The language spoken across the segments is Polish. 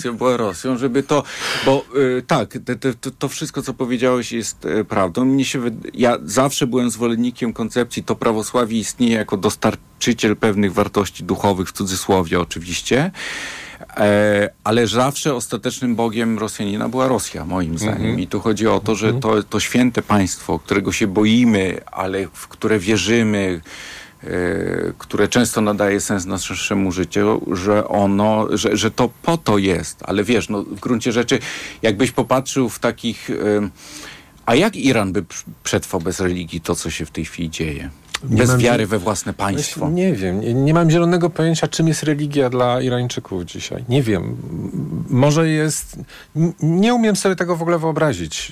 Rosja była Rosją, żeby to... Bo tak, to wszystko, co powiedziałeś, jest prawdą. Ja zawsze byłem zwolennikiem koncepcji, to prawosławie istnieje jako dostarczyciel pewnych wartości duchowych, w cudzysłowie oczywiście, ale zawsze ostatecznym Bogiem Rosjanina była Rosja, moim zdaniem. I tu chodzi o to, że to święte państwo, którego się boimy, ale w które wierzymy, które często nadaje sens naszemu życiu, że to po to jest. Ale wiesz, w gruncie rzeczy, jakbyś popatrzył w takich... A jak Iran by przetrwał bez religii to, co się w tej chwili dzieje? Bez wiary we własne państwo. Nie wiem. Nie mam zielonego pojęcia, czym jest religia dla Irańczyków dzisiaj. Nie wiem. Może jest... Nie umiem sobie tego w ogóle wyobrazić.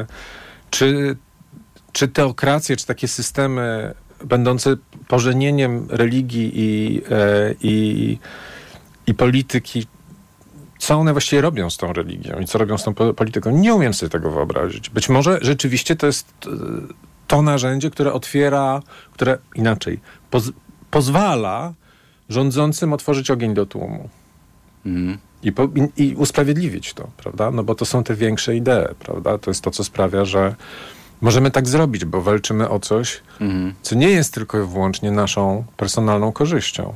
Czy teokracje, czy takie systemy będące pożenieniem religii i polityki, co one właściwie robią z tą religią i co robią z tą polityką? Nie umiem sobie tego wyobrazić. Być może rzeczywiście to jest to narzędzie, które pozwala rządzącym otworzyć ogień do tłumu. I usprawiedliwić to, prawda? No bo to są te większe idee, prawda? To jest to, co sprawia, że możemy tak zrobić, bo walczymy o coś, co nie jest tylko i wyłącznie naszą personalną korzyścią.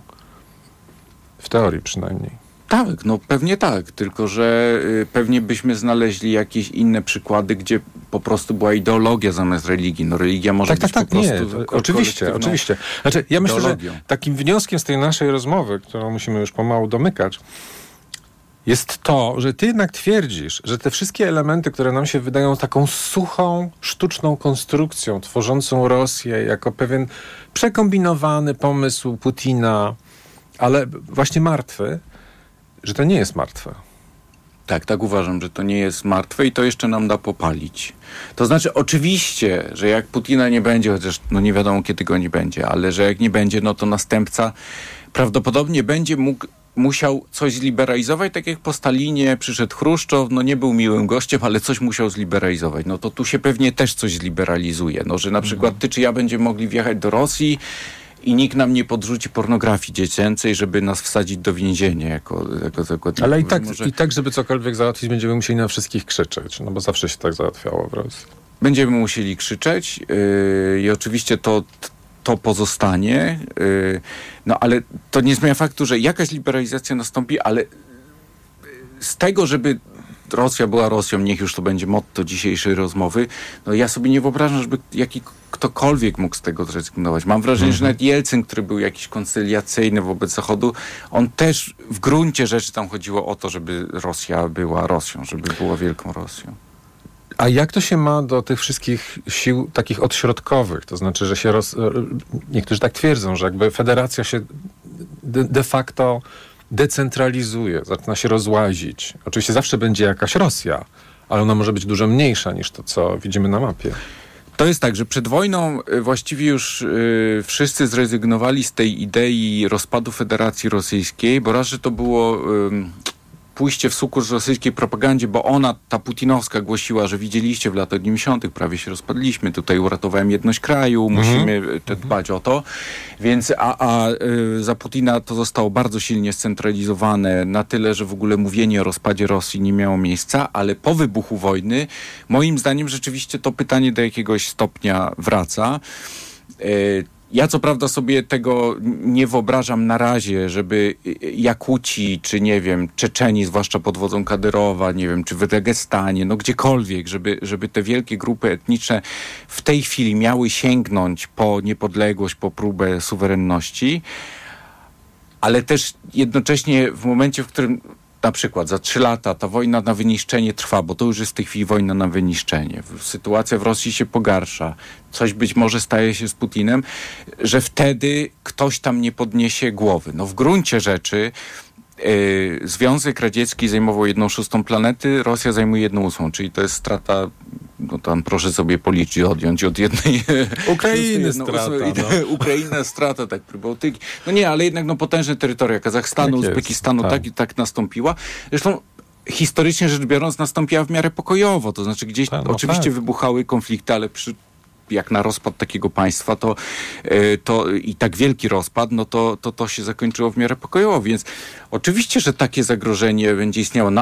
W teorii przynajmniej. Tak, pewnie tak, tylko że pewnie byśmy znaleźli jakieś inne przykłady, gdzie po prostu była ideologia zamiast religii. Religia może być po prostu... Oczywiście. Znaczy, ja myślę, że takim wnioskiem z tej naszej rozmowy, którą musimy już pomału domykać, jest to, że ty jednak twierdzisz, że te wszystkie elementy, które nam się wydają taką suchą, sztuczną konstrukcją, tworzącą Rosję jako pewien przekombinowany pomysł Putina, ale właśnie martwy, że to nie jest martwe. Tak uważam, że to nie jest martwe i to jeszcze nam da popalić. To znaczy oczywiście, że jak Putina nie będzie, chociaż nie wiadomo kiedy go nie będzie, ale że jak nie będzie, to następca prawdopodobnie będzie musiał coś zliberalizować, tak jak po Stalinie przyszedł Chruszczow, nie był miłym gościem, ale coś musiał zliberalizować. To tu się pewnie też coś zliberalizuje. Że na przykład ty czy ja będziemy mogli wjechać do Rosji i nikt nam nie podrzuci pornografii dziecięcej, żeby nas wsadzić do więzienia. Ale i tak, żeby cokolwiek załatwić, będziemy musieli na wszystkich krzyczeć, bo zawsze się tak załatwiało w Rosji. Będziemy musieli krzyczeć i oczywiście to pozostanie, ale to nie zmienia faktu, że jakaś liberalizacja nastąpi, ale z tego, żeby Rosja była Rosją, niech już to będzie motto dzisiejszej rozmowy, ja sobie nie wyobrażam, żeby ktokolwiek mógł z tego zrezygnować. Mam wrażenie, że nawet Jelcyn, który był jakiś koncyliacyjny wobec Zachodu, on też w gruncie rzeczy tam chodziło o to, żeby Rosja była Rosją, żeby była wielką Rosją. A jak to się ma do tych wszystkich sił takich odśrodkowych? To znaczy, że się niektórzy tak twierdzą, że jakby federacja się de facto decentralizuje, zaczyna się rozłazić. Oczywiście zawsze będzie jakaś Rosja, ale ona może być dużo mniejsza niż to, co widzimy na mapie. To jest tak, że przed wojną właściwie już wszyscy zrezygnowali z tej idei rozpadu Federacji Rosyjskiej, bo raz, że to było pójście w sukurs rosyjskiej propagandzie, bo ta putinowska głosiła, że widzieliście w latach 90. prawie się rozpadliśmy, tutaj uratowałem jedność kraju, musimy dbać o to. Więc za Putina to zostało bardzo silnie scentralizowane na tyle, że w ogóle mówienie o rozpadzie Rosji nie miało miejsca, ale po wybuchu wojny moim zdaniem rzeczywiście to pytanie do jakiegoś stopnia wraca. Ja co prawda sobie tego nie wyobrażam na razie, żeby Jakuci, czy nie wiem, Czeczeni, zwłaszcza pod wodzą Kadyrowa, nie wiem, czy w Dagestanie, gdziekolwiek, żeby te wielkie grupy etniczne w tej chwili miały sięgnąć po niepodległość, po próbę suwerenności, ale też jednocześnie w momencie, w którym na przykład za 3 lata ta wojna na wyniszczenie trwa, bo to już jest w tej chwili wojna na wyniszczenie. Sytuacja w Rosji się pogarsza. Coś być może staje się z Putinem, że wtedy ktoś tam nie podniesie głowy. W gruncie rzeczy Związek Radziecki zajmował 1/6 planety, Rosja zajmuje 1/8, czyli to jest strata, tam proszę sobie policzyć, odjąć od jednej... Ukrainy strata. Ukraina strata, tak, Bałtyki. Nie, ale jednak potężne terytoria Kazachstanu, tak Uzbekistanu, tak nastąpiła. Zresztą historycznie rzecz biorąc nastąpiła w miarę pokojowo, to znaczy gdzieś oczywiście wybuchały konflikty, ale jak na rozpad takiego państwa, to i tak wielki rozpad, to się zakończyło w miarę pokojowo, więc oczywiście, że takie zagrożenie będzie istniało.